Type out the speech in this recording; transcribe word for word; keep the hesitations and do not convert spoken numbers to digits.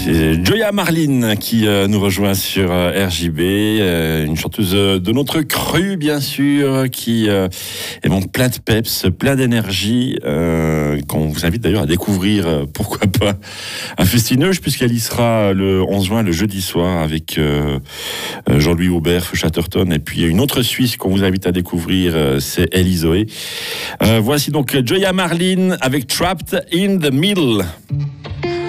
C'est Joya Marlin qui euh, nous rejoint sur euh, R J B, euh, une chanteuse de notre cru bien sûr, qui euh, est bon, plein de peps, plein d'énergie, euh, qu'on vous invite d'ailleurs à découvrir, euh, pourquoi pas, à Festineuge, puisqu'elle y sera le onze juin, le jeudi soir, avec euh, Jean-Louis Aubert, Feu Chatterton, et puis une autre Suisse qu'on vous invite à découvrir, euh, c'est Elie Zoé. Euh, voici donc Joya Marlin avec Trapped in the Middle.